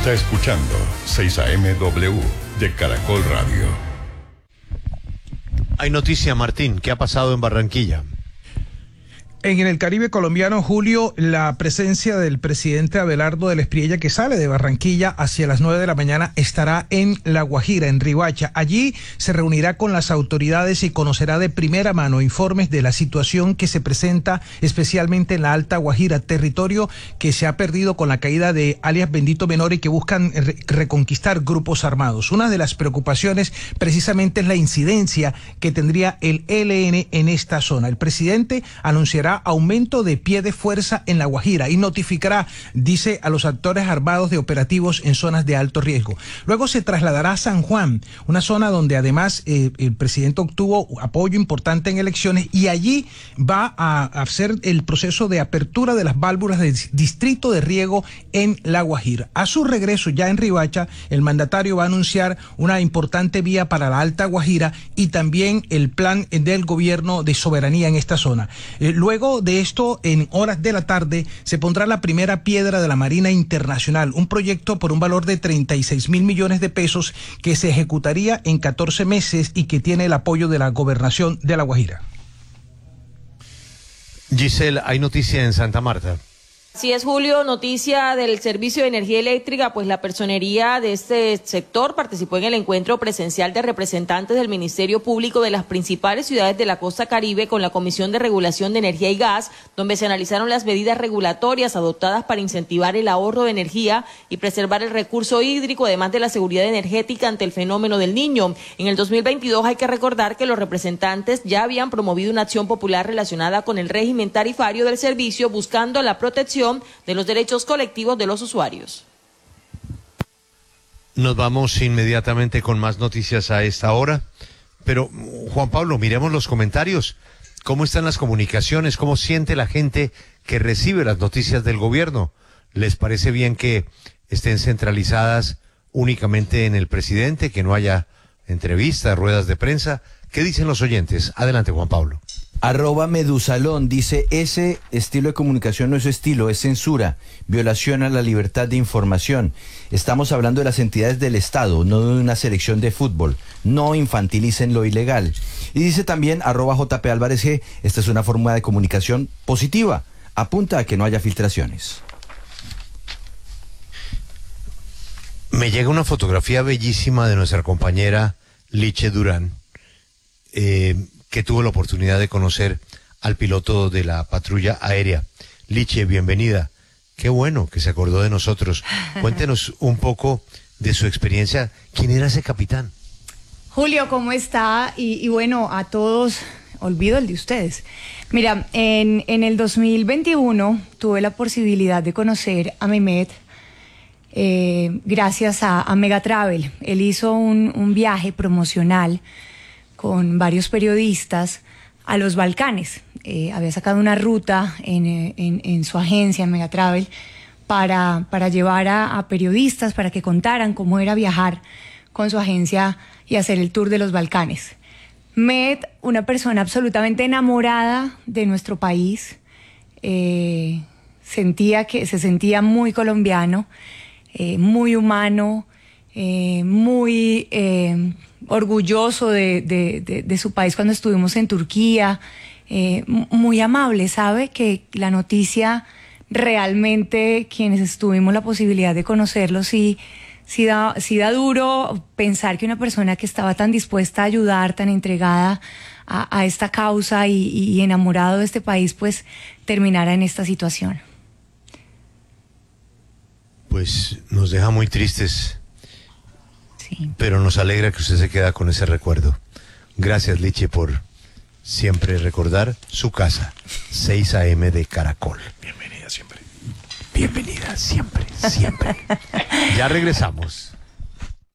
Está escuchando 6 AM/W de Caracol Radio. Hay noticia, Martín, ¿qué ha pasado en Barranquilla? En el Caribe colombiano, Julio, la presencia del presidente Abelardo del Espriella, que sale de Barranquilla hacia las 9 de la mañana, estará en La Guajira, en Riohacha. Allí se reunirá con las autoridades y conocerá de primera mano informes de la situación que se presenta especialmente en la Alta Guajira, territorio que se ha perdido con la caída de alias Bendito Menor y que buscan reconquistar grupos armados. Una de las preocupaciones precisamente es la incidencia que tendría el ELN en esta zona. El presidente anunciará aumento de pie de fuerza en La Guajira y notificará, dice, a los actores armados de operativos en zonas de alto riesgo. Luego se trasladará a San Juan, una zona donde además el presidente obtuvo apoyo importante en elecciones, y allí va a hacer el proceso de apertura de las válvulas del distrito de riego en La Guajira. A su regreso ya en Riohacha, el mandatario va a anunciar una importante vía para la Alta Guajira y también el plan del gobierno de soberanía en esta zona. Luego de esto, en horas de la tarde, se pondrá la primera piedra de la Marina Internacional, un proyecto por un valor de 36.000 millones de pesos que se ejecutaría en 14 meses y que tiene el apoyo de la gobernación de La Guajira. Giselle, hay noticia en Santa Marta. Así es, Julio, noticia del Servicio de Energía Eléctrica, pues la personería de este sector participó en el encuentro presencial de representantes del Ministerio Público de las principales ciudades de la costa Caribe con la Comisión de Regulación de Energía y Gas, donde se analizaron las medidas regulatorias adoptadas para incentivar el ahorro de energía y preservar el recurso hídrico, además de la seguridad energética ante el fenómeno del Niño. En el 2022 hay que recordar que los representantes ya habían promovido una acción popular relacionada con el régimen tarifario del servicio, buscando la protección de los derechos colectivos de los usuarios. Nos vamos inmediatamente con más noticias a esta hora, pero Juan Pablo, miremos los comentarios. ¿Cómo están las comunicaciones? ¿Cómo siente la gente que recibe las noticias del gobierno? ¿Les parece bien que estén centralizadas únicamente en el presidente, que no haya entrevistas, ruedas de prensa? ¿Qué dicen los oyentes? Adelante, Juan Pablo. @Medusalón dice: ese estilo de comunicación no es estilo, es censura, violación a la libertad de información. Estamos hablando de las entidades del Estado, no de una selección de fútbol. No infantilicen lo ilegal. Y dice también @JP Álvarez G: esta es una forma de comunicación positiva, apunta a que no haya filtraciones. Me llega una fotografía bellísima de nuestra compañera Liche Durán, que tuvo la oportunidad de conocer al piloto de la patrulla aérea. Liche, bienvenida. Qué bueno que se acordó de nosotros. Cuéntenos un poco de su experiencia. ¿Quién era ese capitán? Julio, ¿cómo está? Y bueno, a todos, olvido el de ustedes. Mira, en el 2021 tuve la posibilidad de conocer a Mehmet gracias a Megatravel. Él hizo un viaje promocional con varios periodistas a los Balcanes. Había sacado una ruta en su agencia, en Megatravel, para llevar a periodistas para que contaran cómo era viajar con su agencia y hacer el tour de los Balcanes. Med, una persona absolutamente enamorada de nuestro país, se sentía muy colombiano, muy humano, muy orgulloso de su país cuando estuvimos en Turquía, muy amable. Sabe que la noticia realmente, quienes tuvimos la posibilidad de conocerlo, sí da duro pensar que una persona que estaba tan dispuesta a ayudar, tan entregada a esta causa y enamorado de este país, pues terminara en esta situación. Pues nos deja muy tristes. Sí. Pero nos alegra que usted se queda con ese recuerdo. Gracias, Liche, por siempre recordar su casa. 6 AM de Caracol. Bienvenida siempre. Bienvenida siempre, siempre. Ya regresamos.